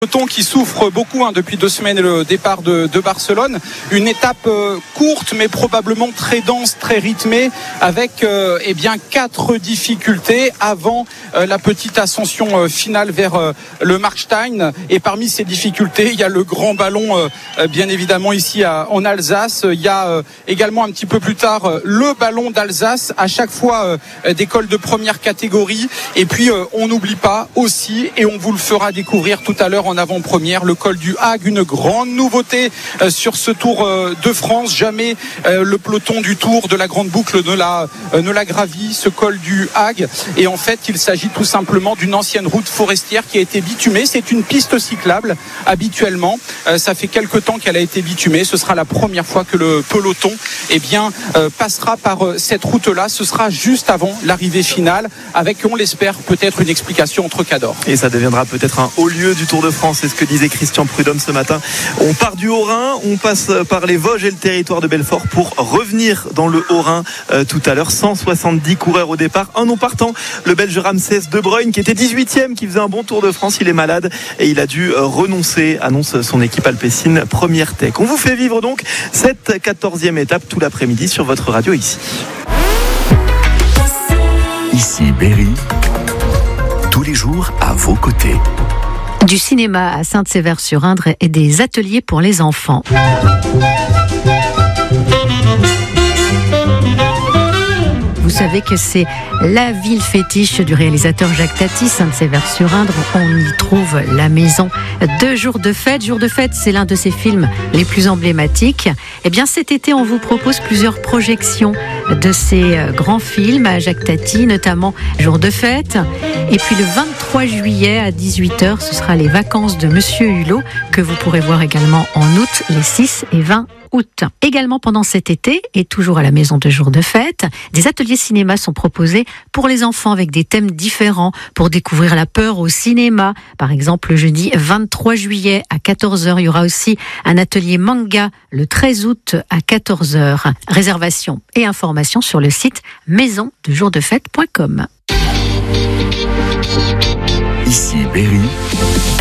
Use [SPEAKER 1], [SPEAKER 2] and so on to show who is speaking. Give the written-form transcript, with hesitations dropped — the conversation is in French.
[SPEAKER 1] Peloton qui souffre beaucoup depuis 2 semaines et le départ de Barcelone. Une étape courte mais probablement très dense, très rythmée avec 4 difficultés avant la petite ascension finale vers le Markstein. Et parmi ces difficultés, il y a le grand ballon bien évidemment ici en Alsace. Il y a également un petit peu plus tard le ballon d'Alsace, à chaque fois des cols de première catégorie. Et puis on n'oublie pas aussi, et on vous le fera découvrir tout à l'heure en avant-première, le col du Hague, une grande nouveauté sur ce Tour de France. Jamais le peloton du Tour de la Grande Boucle ne l'a gravi, ce col du Hague. Et en fait, il s'agit tout simplement d'une ancienne route forestière qui a été bitumée. C'est une piste cyclable habituellement. Ça fait quelque temps qu'elle a été bitumée. Ce sera la première fois que le peloton passera par cette route-là. Ce sera juste avant l'arrivée finale, avec, on l'espère, peut-être une explication entre Cador.
[SPEAKER 2] Et ça deviendra peut-être un haut lieu du Tour de France, c'est ce que disait Christian Prudhomme ce matin. On part du Haut-Rhin, on passe par les Vosges et le territoire de Belfort pour revenir dans le Haut-Rhin tout à l'heure. 170 coureurs au départ, un non partant, le Belge Ramsès De Bruyne qui était 18e, qui faisait un bon Tour de France. Il est malade et il a dû renoncer, annonce son équipe alpecin Première Tech. On vous fait vivre donc cette 14e étape tout l'après-midi sur votre radio ici.
[SPEAKER 3] Ici Berry, tous les jours à vos côtés.
[SPEAKER 4] Du cinéma à Sainte-Sévère-sur-Indre et des ateliers pour les enfants. Vous savez que c'est la ville fétiche du réalisateur Jacques Tati, Sainte-Sévère-sur-Indre. On y trouve la maison de Jour de Fête. Jour de Fête, c'est l'un de ses films les plus emblématiques. Eh bien, cet été, on vous propose plusieurs projections de ces grands films à Jacques Tati, notamment Jour de Fête. Et puis le 23 juillet à 18h, ce sera les vacances de Monsieur Hulot, que vous pourrez voir également en août, les 6 et 20 août. Également pendant cet été, et toujours à la maison de Jour de Fête, des ateliers cinéma sont proposés pour les enfants avec des thèmes différents pour découvrir la peur au cinéma. Par exemple, le jeudi 23 juillet à 14h, il y aura aussi un atelier manga le 13 août à 14h. Réservation et informations sur le site maisondejourdefête.com.
[SPEAKER 3] Ici Berry.